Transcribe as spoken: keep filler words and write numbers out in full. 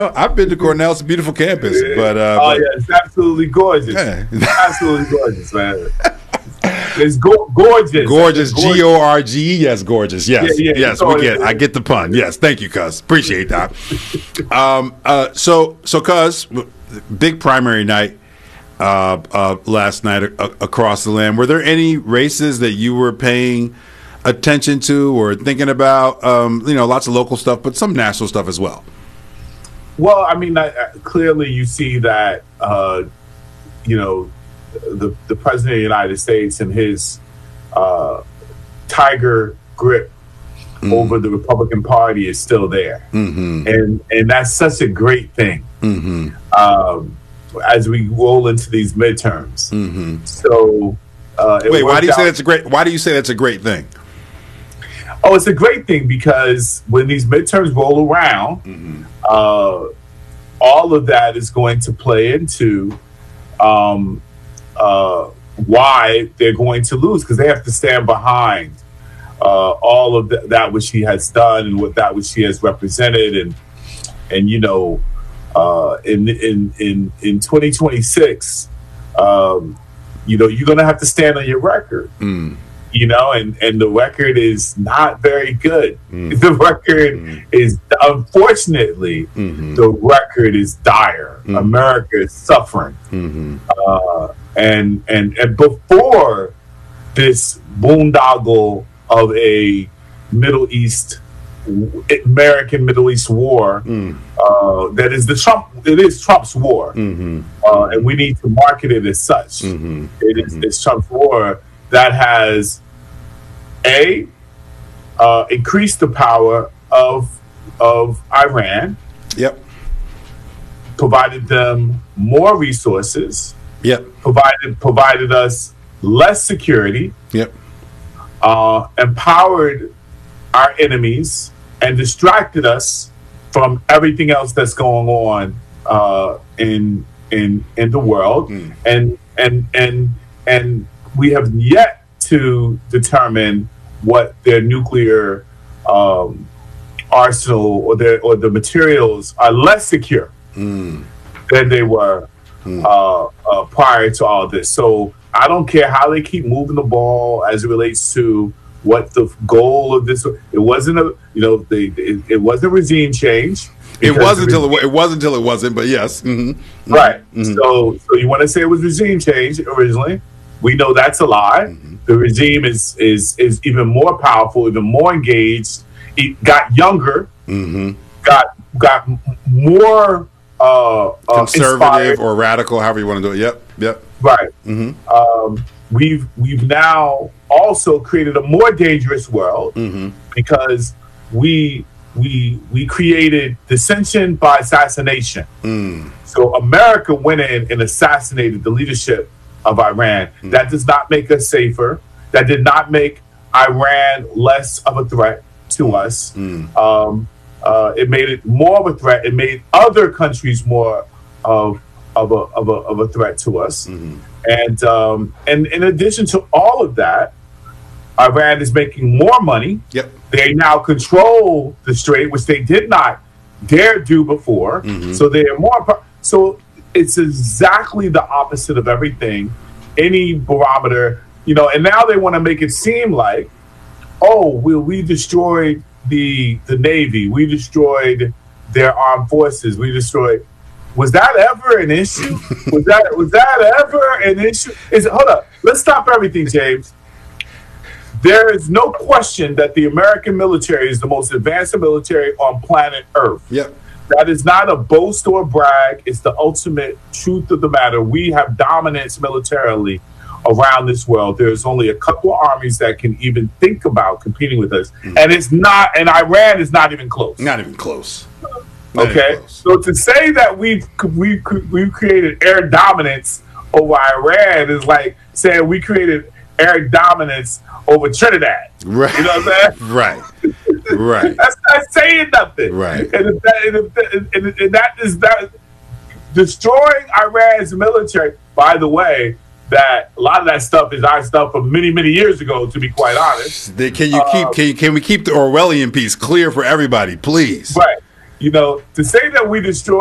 I've been to Cornell. It's a beautiful campus, but uh, oh but, yeah, it's absolutely gorgeous. Yeah. Absolutely gorgeous, man. It's go- gorgeous. Gorgeous, gorgeous. G O R G E. Yes, gorgeous. Yes, Yeah, yeah, yes. we We get. I get the pun. Yes, thank you, Cuz. Appreciate that. um. Uh. So so, Cuz, big primary night. Uh. Uh. Last night a- across the land. Were there any races that you were paying attention to or thinking about? Um. You know, lots of local stuff, but some national stuff as well. Well, I mean, I, I, clearly you see that, uh, you know, the the president of the United States and his uh, tiger grip mm. over the Republican Party is still there, mm-hmm. and and that's such a great thing mm-hmm. um, as we roll into these midterms. Mm-hmm. So, uh, wait, why do you out- say that's a great? Why do you say that's a great thing? Oh, it's a great thing because when these midterms roll around, mm-hmm. uh, all of that is going to play into um, uh, why they're going to lose, because they have to stand behind uh, all of the, that which he has done and what that which he has represented, and and you know, uh, in in in in twenty twenty-six, um, you know, you're going to have to stand on your record. Mm. You know, and, and the record is not very good. Mm. The record mm. is, unfortunately, mm-hmm. the record is dire. Mm. America is suffering. Mm-hmm. Uh, and, and, and before this boondoggle of a Middle East, American Middle East war, mm. uh, that is the Trump, it is Trump's war. Mm-hmm. Uh, and we need to market it as such. Mm-hmm. It is mm-hmm. it's Trump's war that has a uh, increased the power of of Iran. Yep. Provided them more resources. Yep. Provided provided us less security. Yep. Uh, empowered our enemies and distracted us from everything else that's going on uh, in in in the world. Mm. And and and and we have yet to determine what their nuclear um, arsenal or their or the materials are less secure mm. than they were mm. uh, uh, prior to all this. So I don't care how they keep moving the ball as it relates to what the goal of this. It wasn't a you know they it, it wasn't regime change. It wasn't until it, it wasn't until it wasn't. But yes, mm-hmm. Mm-hmm. right. Mm-hmm. So so you want to say it was regime change originally? We know that's a lie. Mm-hmm. The regime is is is even more powerful, even more engaged. It got younger, mm-hmm. got got more uh, uh, conservative inspired. or radical, however you want to do it. Yep, yep. Right. Mm-hmm. Um, we've we've now also created a more dangerous world mm-hmm. because we we we created dissension by assassination. Mm. So America went in and assassinated the leadership of Iran. Mm. That does not make us safer. That did not make Iran less of a threat to us. Mm. Um, uh, it made it more of a threat. It made other countries more of of a of a, of a threat to us. Mm-hmm. And um, and in addition to all of that, Iran is making more money. Yep. They now control the strait, which they did not dare do before. Mm-hmm. So they are more. So it's exactly the opposite of everything, any barometer, you know. And now they want to make it seem like, oh, we we destroyed the the Navy, we destroyed their armed forces, we destroyed. Was that ever an issue? was that was that ever an issue? Is hold up? Let's stop everything, James. There is no question that the American military is the most advanced military on planet Earth. Yep. That is not a boast or a brag. It's the ultimate truth of the matter. We have dominance militarily around this world. There's only a couple armies that can even think about competing with us. Mm. And it's not, and Iran is not even close. Not even close. Not okay. Even close. So to say that we've, we've, we've created air dominance over Iran is like saying we created air dominance over Trinidad. Right. You know what I'm saying? Right. Right. That's not saying nothing. Right. And, if that, and, if that, and, and that is that destroying Iran's military. By the way, that a lot of that stuff is our stuff from many, many years ago. To be quite honest, they, can you keep? Um, can, you, can we keep the Orwellian piece clear for everybody, please? Right. You know, to say that we destroyed